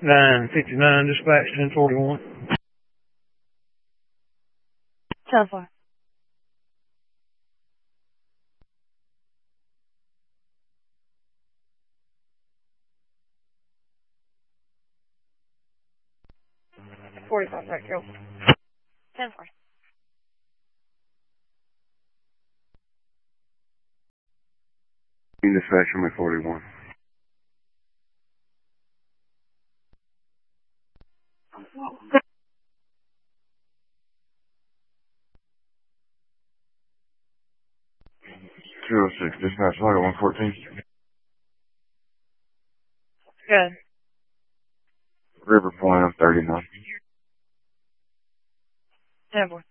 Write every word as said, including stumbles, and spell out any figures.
nine fifty-nine, dispatch ten forty-one. ten four. forty-five, right, go. ten four. Dispatch from my forty-one. two oh six, dispatch, log one fourteen. Good. River Point, I'm thirty-nine. ten four.